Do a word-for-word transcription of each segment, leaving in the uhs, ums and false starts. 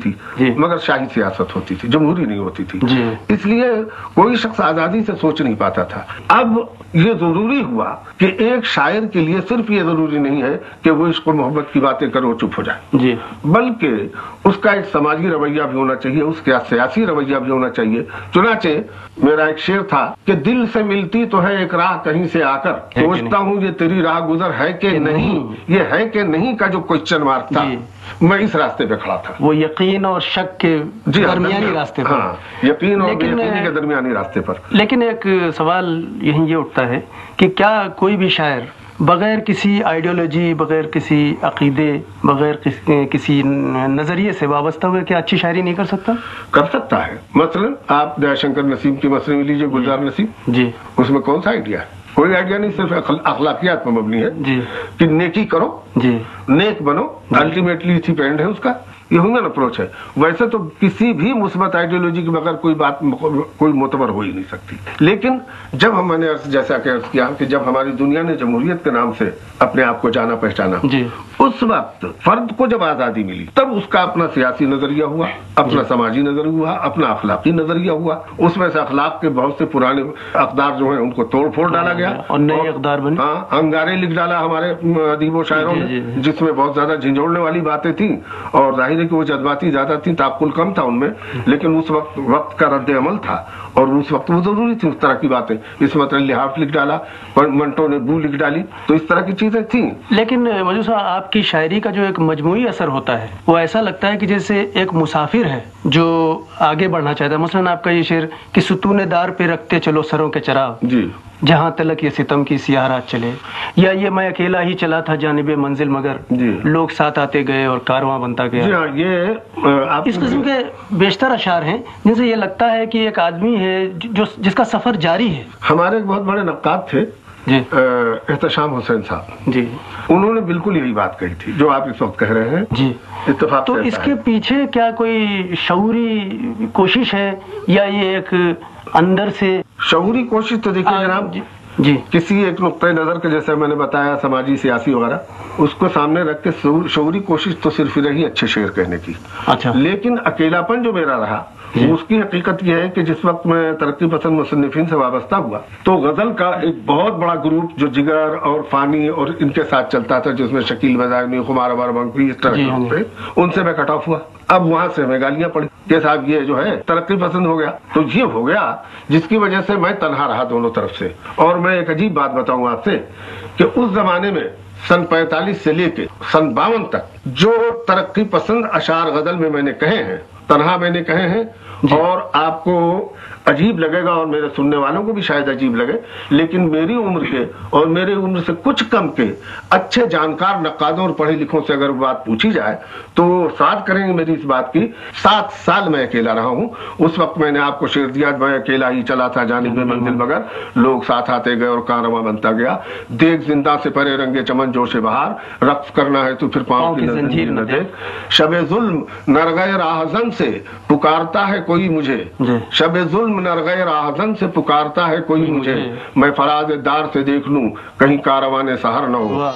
थी, मगर शाही सियासत होती थी, जमहूरी नहीं होती थी, इसलिए कोई शख्स आजादी से सोच नहीं पाता था। अब ये जरूरी हुआ कि एक शायर के लिए सिर्फ ये जरूरी नहीं है कि वो इसको मोहब्बत की बातें करे और चुप हो जाए, बल्कि उसका एक समाजी रवैया भी होना चाहिए, उसका सियासी रवैया भी होना चाहिए। चुनाचे मेरा एक शेर था कि दिल से मिलती तो है एक राह कहीं से आकर, सोचता हूँ ये तेरी राह गुजर है कि नहीं, ये है कि नहीं का जो क्वेश्चन मार्क था, मैं इस रास्ते पे खड़ा था, वो यकीन और शक के दरमियानी रास्ते पर। हाँ, यकीन और बेयकीनी के दरमियानी रास्ते पर। लेकिन एक सवाल यही ये उठता है कि क्या कोई भी शायर बगैर किसी आइडियोलॉजी, बगैर किसी अकीदे, बगैर किसी, किसी नजरिए से वाबस्ता हुए क्या अच्छी शायरी नहीं कर सकता? कर सकता है। मसलन आप दयाशंकर नसीम की मसले में लीजिए, गुलजार नसीम जी, उसमें कौन सा आइडिया है? कोई आइडिया नहीं, सिर्फ अखलाकियात पर मबनी है जी, कि नेकी करो जी, नेक बनो, अल्टीमेटली इसी पे एंड है उसका। ये ह्यूमन अप्रोच है। वैसे तो किसी भी मुस्बत आइडियोलॉजी के बगैर कोई बात कोई मोतबर हो ही नहीं सकती। लेकिन जब हम मैंने जैसा कि अर्ज किया कि जब हमारी दुनिया ने जमहूरियत के नाम से अपने आप को जाना पहचाना, उस वक्त फर्द को जब आजादी मिली तब उसका अपना सियासी नजरिया हुआ, अपना समाजी नजरिया हुआ, अपना अखलाकी नजरिया हुआ। उसमें से अखलाक के बहुत से पुराने अकदार जो है उनको तोड़ फोड़ डाला गया और नए अकदार बने। हाँ, अंगारे लिख डाला हमारे अदीबों शायरों ने, जिसमें बहुत ज्यादा झिझोड़ने वाली बातें थी और जाहिर है कि वो जज्बाती ज्यादा थी, ताकुल कम था उनमें, लेकिन उस वक्त वक्त का रद्द अमल था और उस वक्त वो जरूरी थी उस तरह की बातें। इस मतलब लिहाफ लिख डाला, मंटो ने बू लिख डाली, तो इस तरह की चीजें थी। लेकिन मौजूद साहब, आपकी शायरी का जो एक मजमूई असर होता है वो ऐसा लगता है कि जैसे एक मुसाफिर है जो आगे बढ़ना चाहता है। मसलन आपका ये शेर कि सुतूने दार पे रखते चलो सरों के चराग जी, जहां तलक ये सितम की सियाह रात चले, या ये मैं अकेला ही चला था जानिबे मंजिल मगर लोग साथ आते गए और कारवां बनता गया। जी, ये आप इस किस्म के बेशतर अशार हैं जिनसे ये लगता है कि एक आदमी है जो जिसका सफर जारी है। हमारे एक बहुत बड़े नक्काद थे जी, एहतशाम हुसैन साहब जी, उन्होंने बिल्कुल यही बात कही थी जो आप इस वक्त कह रहे हैं जी, इत्तेफाक। तो इसके पीछे क्या कोई शऊरी कोशिश है या ये एक अंदर से शऊरी कोशिश? तो देखिए जनाब जी, जी, किसी एक नुक्ते नजर के, जैसे मैंने बताया समाजी सियासी वगैरह, उसको सामने रख के शऊरी कोशिश तो सिर्फ रही अच्छे शेर कहने की। अच्छा, लेकिन अकेलापन जो मेरा रहा उसकी हकीकत यह है कि जिस वक्त मैं तरक्की पसंद मुसन्निफीन से वाबस्ता हुआ तो गजल का एक बहुत बड़ा ग्रुप जो जिगर और फानी और इनके साथ चलता था, जिसमें शकील बजायनी, खुमार अबार मंकी, इस तरह के, उनसे मैं कट ऑफ हुआ। अब वहां से मैं गालियां पड़ी कि साहब ये जो है तरक्की पसंद हो गया। तो ये हो गया जिसकी वजह से मैं तनहा रहा दोनों तरफ से। और मैं एक अजीब बात बताऊं आपसे कि उस जमाने में सन पैंतालीस से लेके सन बावन तक जो तरक्की पसंद अशार गजल में मैंने कहे हैं, तनहा मैंने कहे हैं, और आपको अजीब लगेगा और मेरे सुनने वालों को भी शायद अजीब लगे, लेकिन मेरी उम्र के और मेरे उम्र से कुछ कम के अच्छे जानकार नक्कादों और पढ़े लिखों से अगर बात पूछी जाए तो वो साथ करेंगे मेरी इस बात की। सात साल मैं अकेला रहा हूं। उस वक्त मैंने आपको शेर दिया, मैं अकेला ही चला था जानिब में मंजिल मगर लोग साथ आते गए और कारवां बनता गया। देख जिंदा से परे रंगे चमन जोशे बहार, रक्स करना है तो फिर पांव की जंजीर न देख। शबे जुल्म नरगए राहजन से पुकारता है कोई मुझे, शबे जुल्म नरगए राहजन से पुकारता है कोई मुझे, मैं फराज दार से देख लूं कहीं कारवाने सहर न हो।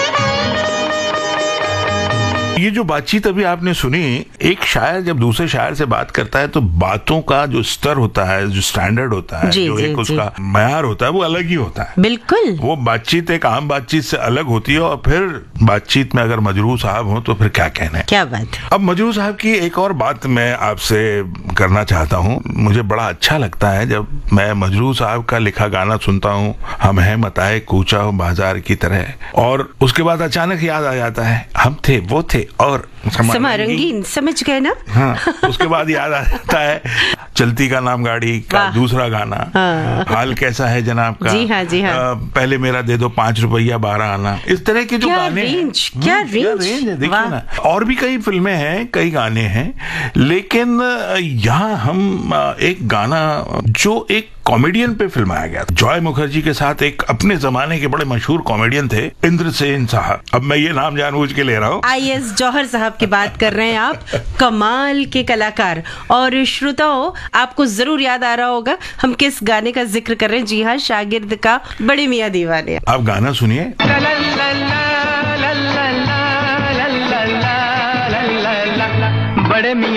ये जो बातचीत अभी आपने सुनी, एक शायर जब दूसरे शायर से बात करता है तो बातों का जो स्तर होता है, जो स्टैंडर्ड होता है, जो एक उसका मयार होता है, वो अलग ही होता है। बिल्कुल, वो बातचीत एक आम बातचीत से अलग होती है। और फिर बातचीत में अगर मजरूह साहब हो तो फिर क्या कहना है, क्या बात। अब मजरूह साहब की एक और बात मैं आपसे करना चाहता हूँ। मुझे बड़ा अच्छा लगता है जब मैं मजरूह साहब का लिखा गाना सुनता हूँ, हम हैं मताए कूचा हो बाजार की तरह, और उसके बाद अचानक याद आ जाता है हम थे वो थे और समा रंगीन, समझ गए ना। हाँ, उसके बाद याद आ जाता है चलती का नाम गाड़ी का दूसरा गाना, हाँ। हाल कैसा है जनाब का, जी हाँ, जी हाँ। आ, पहले मेरा दे दो पांच रुपया बारह आना। इस तरह के जो गाने रेंज, क्या रेंज, क्या रेंज है, देखिए ना। और भी कई फिल्में हैं, कई गाने हैं, लेकिन यहाँ हम एक गाना जो एक कॉमेडियन पे फिल्माया गया, जॉय मुखर्जी के साथ एक अपने जमाने के बड़े मशहूर कॉमेडियन थे इंद्रसेन साहब। अब मैं ये नाम जानबूझ के ले रहा हूँ। आई एस जौहर साहब की बात कर रहे हैं आप, कमाल के कलाकार। और श्रोताओं, आपको जरूर याद आ रहा होगा हम किस गाने का जिक्र कर रहे हैं। जी हाँ, शागिर्द का बड़े मियां दीवाने। आप गाना सुनिए। बड़े